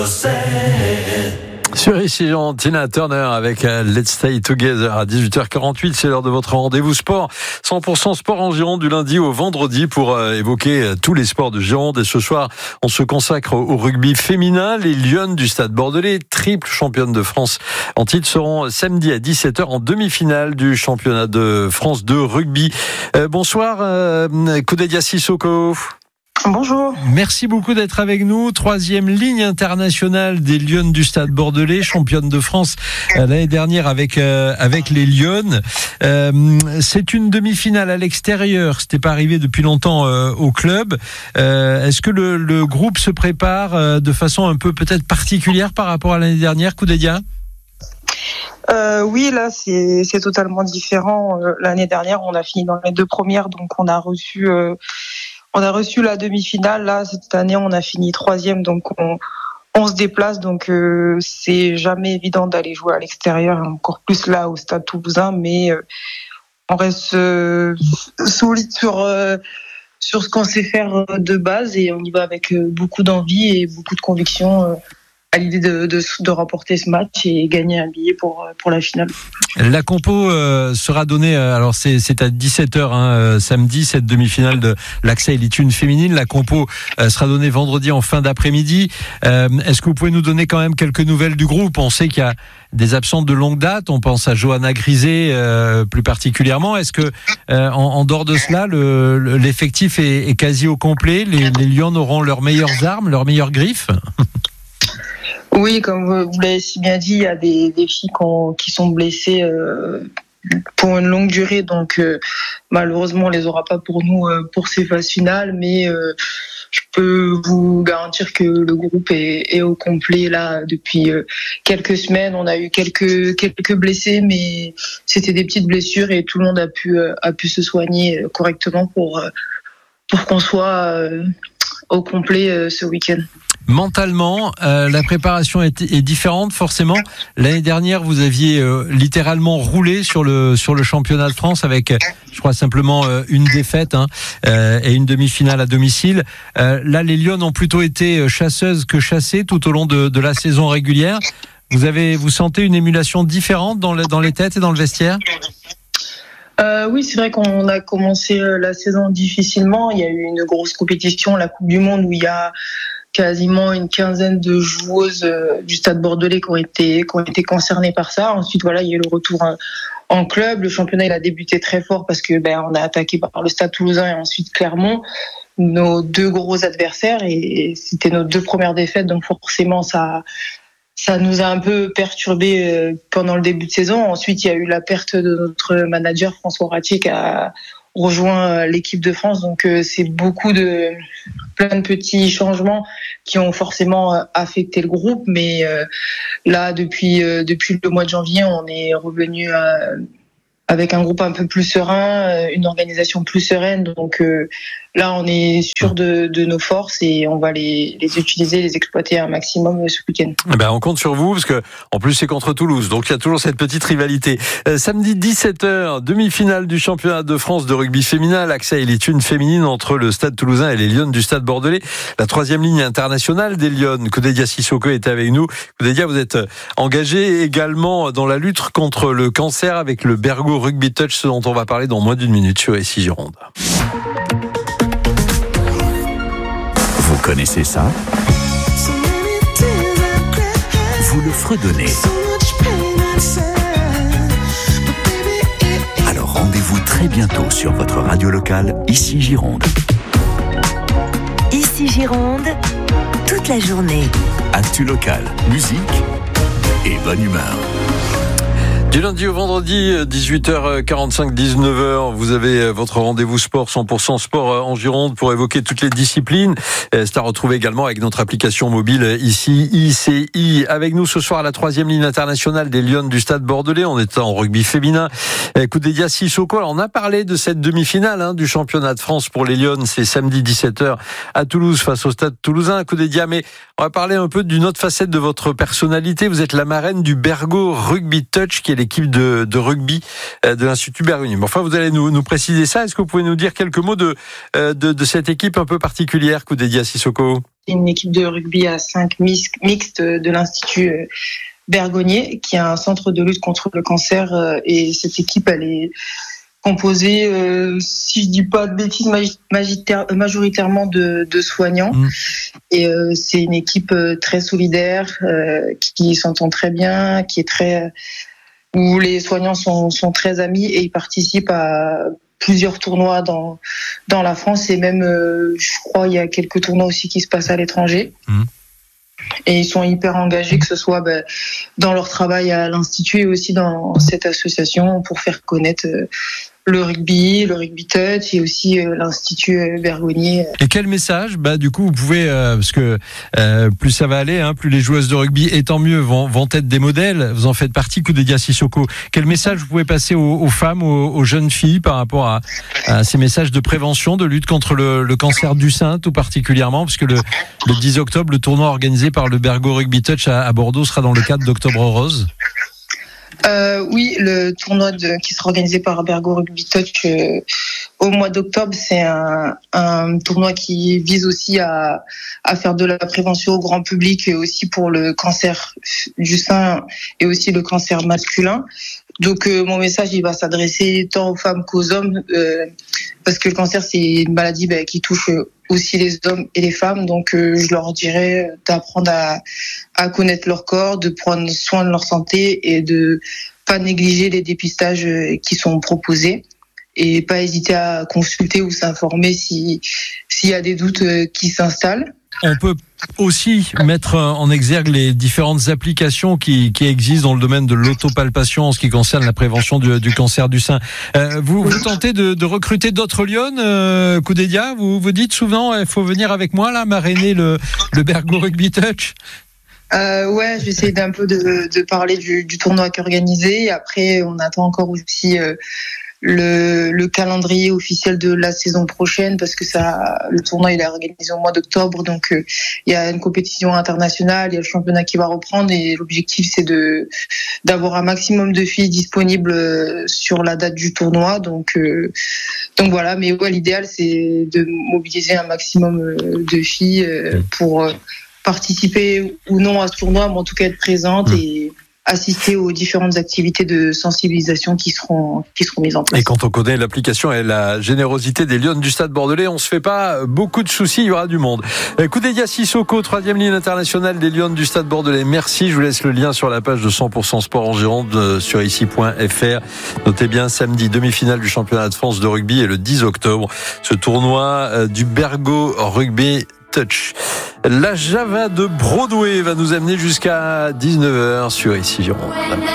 Sur ici, Tina Turner avec Let's Stay Together à 18h48. C'est l'heure de votre rendez-vous sport. 100% sport en Gironde du lundi au vendredi pour évoquer tous les sports de Gironde. Et ce soir, on se consacre au rugby féminin. Les Lionnes du Stade Bordelais, triple championne de France en titre, seront samedi à 17h en demi-finale du championnat de France de rugby. Bonsoir, Koudedia Sissoko. Bonjour. Merci beaucoup d'être avec nous. Troisième ligne internationale des Lionnes du Stade Bordelais, championne de France l'année dernière avec les Lionnes. C'est une demi-finale à l'extérieur. C'était pas arrivé depuis longtemps au club. Est-ce que le groupe se prépare de façon un peu peut-être particulière par rapport à l'année dernière, Koudedia ? Oui, là c'est totalement différent. L'année dernière, on a fini dans les deux premières, donc on a reçu la demi-finale. Là, cette année, on a fini troisième, donc on se déplace. Donc, c'est jamais évident d'aller jouer à l'extérieur, encore plus là au Stade Toulousain. Mais on reste solide sur ce qu'on sait faire de base et on y va avec beaucoup d'envie et beaucoup de conviction à l'idée de remporter ce match et gagner un billet pour la finale. La compo sera donnée, alors c'est à 17h samedi, cette demi-finale de l'Axa Elite 1 féminine. La compo sera donnée vendredi en fin d'après-midi. Est-ce que vous pouvez nous donner quand même quelques nouvelles du groupe ? On sait qu'il y a des absents de longue date, on pense à Johanna Grisé plus particulièrement. Est-ce que en dehors de cela, l'effectif est quasi au complet ? Les Lions auront leurs meilleures armes, leurs meilleures griffes ? Oui, comme vous l'avez si bien dit, il y a des filles qui sont blessées pour une longue durée, donc malheureusement on les aura pas pour nous pour ces phases finales, mais je peux vous garantir que le groupe est au complet là depuis quelques semaines. On a eu quelques blessés, mais c'était des petites blessures et tout le monde a pu se soigner correctement pour qu'on soit au complet ce week-end. Mentalement, la préparation est différente forcément. L'année dernière, vous aviez littéralement roulé sur le championnat de France avec, je crois, simplement une défaite et une demi-finale à domicile. Là, les Lions ont plutôt été chasseuses que chassées tout au long de la saison régulière. Vous sentez une émulation différente dans les têtes et dans le vestiaire ? Oui, c'est vrai qu'on a commencé la saison difficilement. Il y a eu une grosse compétition, la Coupe du Monde, où il y a quasiment une quinzaine de joueuses du Stade Bordelais qui ont été concernées par ça. Ensuite, voilà, il y a eu le retour en club. Le championnat, il a débuté très fort parce que on a attaqué par le Stade Toulousain et ensuite Clermont, nos deux gros adversaires, et c'était nos deux premières défaites. Donc forcément, ça nous a un peu perturbé pendant le début de saison. Ensuite, il y a eu la perte de notre manager François Ratier qui a rejoint l'équipe de France. Donc c'est plein de petits changements qui ont forcément affecté le groupe. Mais là, depuis le mois de janvier, on est revenu avec un groupe un peu plus serein, une organisation plus sereine. Donc là, on est sûr de nos forces et on va les utiliser, les exploiter un maximum ce week-end. On compte sur vous parce que en plus c'est contre Toulouse, donc il y a toujours cette petite rivalité. Samedi 17h, demi-finale du championnat de France de rugby féminin, l'Axa Elite 1 féminine entre le Stade Toulousain et les Lionnes du Stade Bordelais. La troisième ligne internationale des Lionnes, Koudedia Sissoko est avec nous. Koudedia, vous êtes engagé également dans la lutte contre le cancer avec le Bergo Rugby Touch, ce dont on va parler dans moins d'une minute sur ici Gironde. Vous connaissez ça ? Vous le fredonnez. Alors rendez-vous très bientôt sur votre radio locale, ici Gironde. Ici Gironde, toute la journée. Actu locale, musique et bonne humeur. Du lundi au vendredi, 18h45, 19h, vous avez votre rendez-vous sport, 100% sport en Gironde pour évoquer toutes les disciplines. C'est à retrouver également avec notre application mobile ici, ICI. Avec nous ce soir à la troisième ligne internationale des Lionnes du Stade Bordelais. On est en rugby féminin. Koudedia Sissoko, on a parlé de cette demi-finale du championnat de France pour les Lionnes. C'est samedi 17h à Toulouse face au Stade Toulousain. Koudedia, mais on va parler un peu d'une autre facette de votre personnalité. Vous êtes la marraine du Bergo Rugby Touch qui est l'équipe de rugby de l'Institut Bergonié. Mais enfin, vous allez nous préciser ça. Est-ce que vous pouvez nous dire quelques mots de cette équipe un peu particulière, Koudedia Sissoko? C'est une équipe de rugby à 5 mixte de l'Institut Bergonié, qui est un centre de lutte contre le cancer. Et cette équipe, elle est composée, si je dis pas de bêtises, majoritairement de soignants. Et c'est une équipe très solidaire, qui s'entend très bien, qui est très, où les soignants sont très amis et ils participent à plusieurs tournois dans la France et même, je crois, il y a quelques tournois aussi qui se passent à l'étranger. Et ils sont hyper engagés, que ce soit dans leur travail à l'Institut et aussi dans cette association pour faire connaître le rugby touch et aussi l'Institut Bergonié. Et quel message, du coup, vous pouvez, parce que plus ça va aller, plus les joueuses de rugby, et tant mieux, vont être des modèles. Vous en faites partie, Koudedia Sissoko. Quel message vous pouvez passer aux femmes, aux jeunes filles par rapport à ces messages de prévention, de lutte contre le cancer du sein, tout particulièrement, parce que le 10 octobre, le tournoi organisé par le Bergo Rugby Touch à Bordeaux sera dans le cadre d'Octobre Rose. Oui, le tournoi qui sera organisé par Bergo Rugby Touch au mois d'octobre, c'est un tournoi qui vise aussi à faire de la prévention au grand public et aussi pour le cancer du sein et aussi le cancer masculin. Donc mon message, il va s'adresser tant aux femmes qu'aux hommes, parce que le cancer, c'est une maladie qui touche aussi les hommes et les femmes. Donc je leur dirais d'apprendre à connaître leur corps, de prendre soin de leur santé et de pas négliger les dépistages qui sont proposés et pas hésiter à consulter ou s'informer s'il y a des doutes qui s'installent. On peut aussi mettre en exergue les différentes applications qui existent dans le domaine de l'autopalpation en ce qui concerne la prévention du cancer du sein. Vous tentez de recruter d'autres lionnes, Koudedia. Vous dites souvent, il faut venir avec moi là, marrainer le Bergo Rugby Touch. Ouais, j'essaie d'un peu de parler du tournoi qui est organisé. Après, on attend encore aussi le calendrier officiel de la saison prochaine, parce que le tournoi il est organisé au mois d'octobre, donc il y a une compétition internationale, il y a le championnat qui va reprendre et l'objectif c'est d'avoir un maximum de filles disponibles sur la date du tournoi, donc voilà. Mais ouais, l'idéal c'est de mobiliser un maximum de filles pour participer ou non à ce tournoi, mais en tout cas être présente et assister aux différentes activités de sensibilisation qui seront mises en place. Et quand on connaît l'application et la générosité des Lions du Stade Bordelais, on se fait pas beaucoup de soucis, il y aura du monde. Koudedia Sissoko, 3e ligne internationale des Lions du Stade Bordelais. Merci, je vous laisse le lien sur la page de 100% Sport en Gironde sur ici.fr. Notez bien, samedi, demi-finale du championnat de France de rugby et le 10 octobre, ce tournoi du Bergo Rugby Touch. La Java de Broadway va nous amener jusqu'à 19h sur ici Gironde.